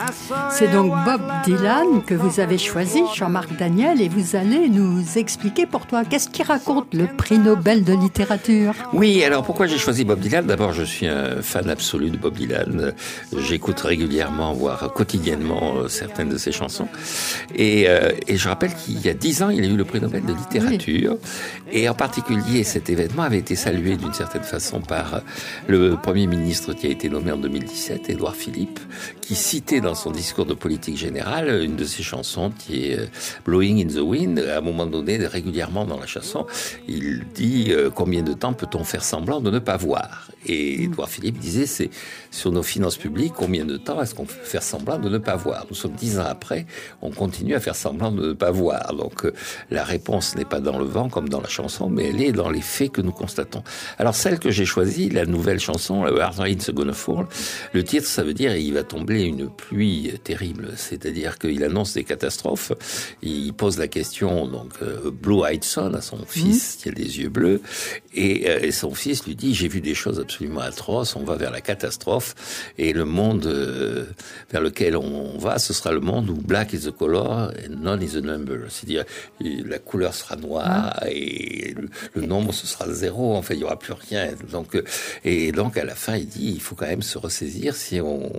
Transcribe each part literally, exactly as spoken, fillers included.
C'est donc Bob Dylan que vous avez choisi, Jean-Marc Daniel, et vous allez nous expliquer pour toi, qu'est-ce qui raconte le prix Nobel de littérature? Oui, alors pourquoi j'ai choisi Bob Dylan? D'abord, je suis un fan absolu de Bob Dylan. J'écoute régulièrement, voire quotidiennement, certaines de ses chansons. Et, euh, et je rappelle qu'il y a dix ans, il a eu le prix Nobel de littérature. Oui. Et en particulier, cet événement avait été salué d'une certaine façon par le Premier ministre qui a été nommé en deux mille dix-sept, Édouard Philippe, qui citait dans son discours de politique générale une de ses chansons qui est Blowing in the Wind. À un moment donné, régulièrement dans la chanson, il dit euh, combien de temps peut-on faire semblant de ne pas voir? Et Édouard Philippe disait, c'est sur nos finances publiques, combien de temps est-ce qu'on peut faire semblant de ne pas voir? Nous sommes dix ans après, on continue à faire semblant de ne pas voir. Donc euh, la réponse n'est pas dans le vent comme dans la chanson, mais elle est dans les faits que nous constatons. Alors celle que j'ai choisie, la nouvelle chanson, Hard Rain's Gonna Fall, le titre, ça veut dire il va tomber une pluie terrible, c'est-à-dire qu'il annonce des catastrophes. Il pose la question donc euh, Blue-Eyed Son à son fils mmh. qui a des yeux bleus, et, euh, et son fils lui dit, j'ai vu des choses absolument atroces, on va vers la catastrophe, et le monde euh, vers lequel on va, ce sera le monde où black is the color and none is the number, c'est-à-dire la couleur sera noire mmh. et le, le nombre ce sera zéro, en fait il n'y aura plus rien. Donc, et donc à la fin il dit, il faut quand même se ressaisir si on,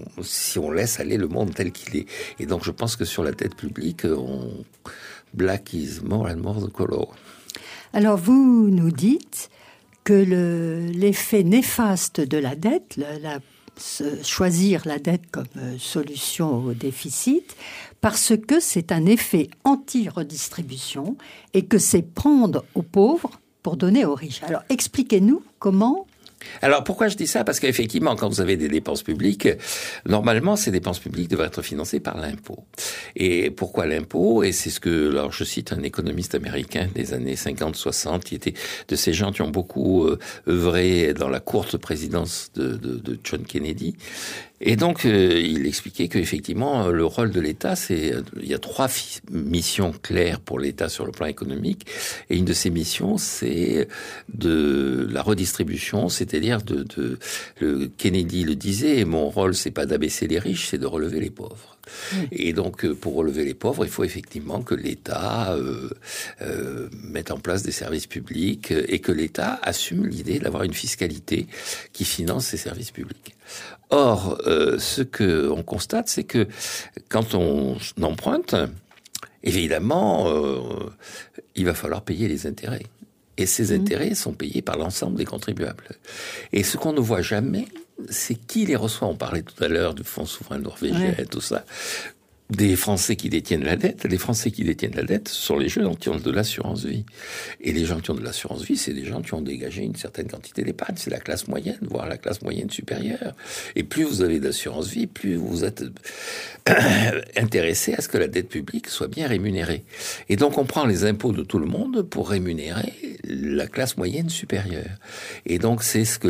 si on laisse aller le monde tel qu'il est. Et donc je pense que sur la dette publique, on, black is more and more the color. Alors vous nous dites que le, l'effet néfaste de la dette, la, la, choisir la dette comme solution au déficit, parce que c'est un effet anti-redistribution et que c'est prendre aux pauvres pour donner aux riches. Alors expliquez-nous comment... Alors, pourquoi je dis ça? Parce qu'effectivement, quand vous avez des dépenses publiques, normalement, ces dépenses publiques devraient être financées par l'impôt. Et pourquoi l'impôt? Et c'est ce que, alors, je cite un économiste américain des années cinquante soixante, qui était de ces gens qui ont beaucoup euh, œuvré dans la courte présidence de, de, de John Kennedy. Et donc, euh, il expliquait qu'effectivement, le rôle de l'État, c'est, il y a trois fi- missions claires pour l'État sur le plan économique. Et une de ces missions, c'est de la redistribution, c'est-à-dire de, de, le Kennedy le disait, mon rôle, c'est pas d'abaisser les riches, c'est de relever les pauvres. Mmh. Et donc, pour relever les pauvres, il faut effectivement que l'État euh, euh, mette en place des services publics et que l'État assume l'idée d'avoir une fiscalité qui finance ces services publics. Or, euh, ce que on constate, c'est que quand on emprunte, évidemment, euh, il va falloir payer les intérêts. Et ces mmh. intérêts sont payés par l'ensemble des contribuables. Et ce qu'on ne voit jamais, c'est qui les reçoit. On parlait tout à l'heure du fonds souverain norvégien et tout ça. Des Français qui détiennent la dette. Les Français qui détiennent la dette, ce sont les gens qui ont de l'assurance vie. Et les gens qui ont de l'assurance vie, c'est des gens qui ont dégagé une certaine quantité d'épargne. C'est la classe moyenne, voire la classe moyenne supérieure. Et plus vous avez d'assurance vie, plus vous êtes intéressé à ce que la dette publique soit bien rémunérée. Et donc on prend les impôts de tout le monde pour rémunérer la classe moyenne supérieure. Et donc c'est ce que